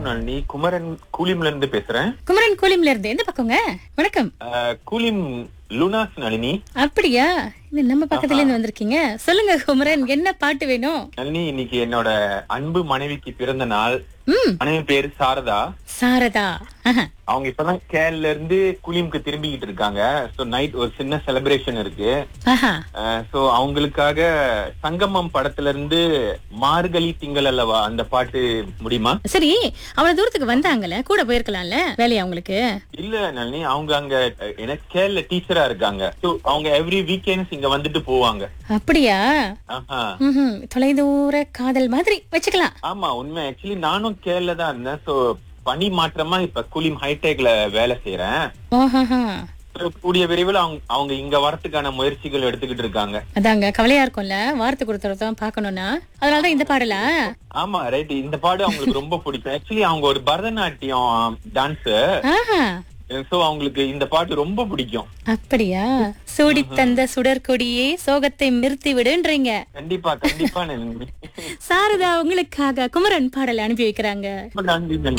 நளினி. குமரன் கூலிம்ல இருந்து பேசுறேன். குமரன் கோலிம்ல இருந்து எந்த பக்கங்க? வணக்கம். கூலிம் லுனாஸ் நளினி. அப்படியா? இது நம்ம பக்கத்துல இருந்து வந்திருக்கீங்க. சொல்லுங்க குமரன், என்ன பாட்டு வேணும்? நளினி, இன்னைக்கு என்னோட அன்பு மனைவிக்கு பிறந்த நாள். ம், மனைவி பேரு சாரதா. சாரதா. ஆஹா. அவங்க இப்பதான் கேரள இருந்து குலிம்க்கு திரும்பிக்கிட்டு இருக்காங்க. சோ நைட் ஒரு சின்ன செலிப்ரேஷன் இருக்கு. ஆஹா. சோ அவங்களுக்காக சங்கமம் படத்துல இருந்து மார்கழி திங்கள் அல்லவா அந்த பாட்டு முடியுமா? சரி, அவ்வளவு தூரத்துக்கு வந்தாங்கல்ல, கூட போயிருக்கலாம்ல வேலையா அவங்களுக்கு? இல்ல நளினி, அவங்க அங்க எனக்கு கேரள டீச்சரா இருக்காங்க. சோ அவங்க எவ்ரி வீக்கெண்ட்ஸ் இங்க வந்துட்டு போவாங்க. அப்படியா? ஆஹா. ம்ஹும். தொலைதூர காதல் மாதிரி வச்சுக்கலாம். ஆமா, உண்மை. ஆக்சுவலி நானும் கேரள தான் இருந்தேன். சோ பணி மாற்றமா இப்ப குலிம் ஹைடெக்ல வேலை செய்யறேன். ஓஹாஹா. So, கூடிய விரைவில் அவங்க இங்க வரத்துக்கான முயற்சிகள் எடுத்துக்கிட்டு இருக்காங்க. அதாங்க கவலையா இருக்கும்ல, வார்த்தை கொடுத்துறதான் பாக்கணும்னா. அதனாலதான் இந்த பாடலா? ஆமா, ரைட். இந்த பாடு அவங்களுக்கு ரொம்ப பிடிக்கும். ஆக்சுவலி அவங்க ஒரு பரதநாட்டியம் டான்ஸர். ஆஹா. சோ அவங்களுக்கு இந்த பாட்டு ரொம்ப பிடிக்கும். அப்படியா? சூடி தந்த சுடற்கொடியே சோகத்தை நிறுத்தி விடுன்றீங்க. கண்டிப்பா கண்டிப்பா நன்றி. சாரதா உங்களுக்காக குமரன் பாடல் அனுப்பி வைக்கிறாங்க. நன்றி.